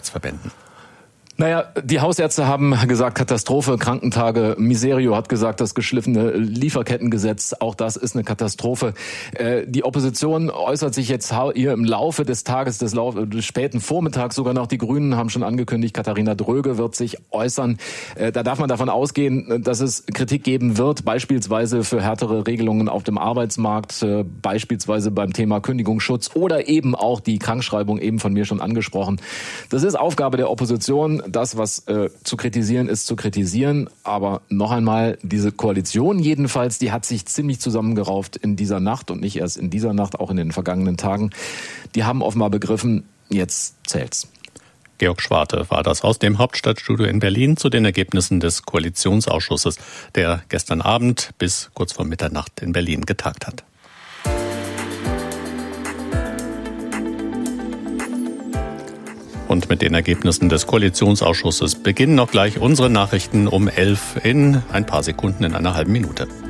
Hausarztverbänden? Naja, die Hausärzte haben gesagt, Katastrophe, Krankentage. Miserio hat gesagt, das geschliffene Lieferkettengesetz, auch das ist eine Katastrophe. Die Opposition äußert sich jetzt hier im Laufe des Tages, des späten Vormittags sogar noch. Die Grünen haben schon angekündigt, Katharina Dröge wird sich äußern. Da darf man davon ausgehen, dass es Kritik geben wird, beispielsweise für härtere Regelungen auf dem Arbeitsmarkt, beispielsweise beim Thema Kündigungsschutz oder eben auch die Krankschreibung, eben von mir schon angesprochen. Das ist Aufgabe der Opposition. Das, was zu kritisieren ist, zu kritisieren. Aber noch einmal, diese Koalition jedenfalls, die hat sich ziemlich zusammengerauft in dieser Nacht und nicht erst in dieser Nacht, auch in den vergangenen Tagen. Die haben offenbar begriffen, jetzt zählt's. Georg Schwarte war das aus dem Hauptstadtstudio in Berlin zu den Ergebnissen des Koalitionsausschusses, der gestern Abend bis kurz vor Mitternacht in Berlin getagt hat. Und mit den Ergebnissen des Koalitionsausschusses beginnen noch gleich unsere Nachrichten um 11 in ein paar Sekunden, in einer halben Minute.